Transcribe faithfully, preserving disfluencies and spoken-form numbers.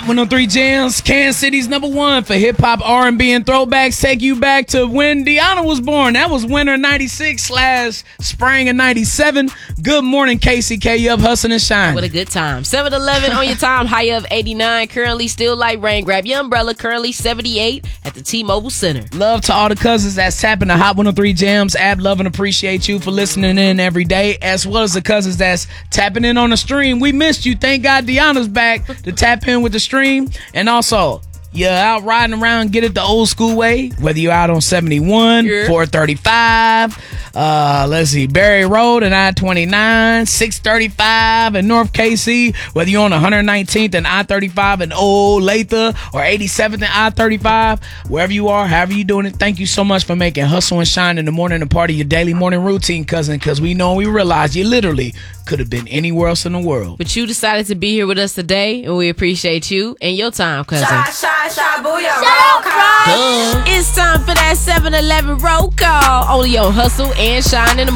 Hot one oh three Jams, Kansas City's number one for hip-hop, R and B, and throwbacks. Take you back to when Deanna was born. That was winter ninety-six slash spring of ninety-seven. Good morning, K C K. You up hustling and shine. What a good time. seven eleven on your time, high of eighty-nine. Currently still light rain. Grab your umbrella. Currently seventy-eight at the T-Mobile Center. Love to all the cousins that's tapping the Hot one oh three Jams app. Love and appreciate you for listening in every day, as well as the cousins that's tapping in on the stream. We missed you. Thank God Deanna's back to tap in with the stream. And also, you're out riding around, get it the old school way, whether you're out on seventy-one, yeah. four thirty-five, uh, let's see, Berry Road and I twenty-nine, six thirty-five in North K C, whether you're on one nineteenth and I thirty-five in Old Latha or eighty-seventh and I thirty-five, wherever you are, however you're doing it, thank you so much for making Hustle and Shine in the morning a part of your daily morning routine, cousin, because we know and we realize you literally could have been anywhere else in the world. But you decided to be here with us today, and we appreciate you and your time, cousin. Shine, shine, shine, booyah, roll call. It's time for that seven eleven roll call. Only on Hustle and Shine in the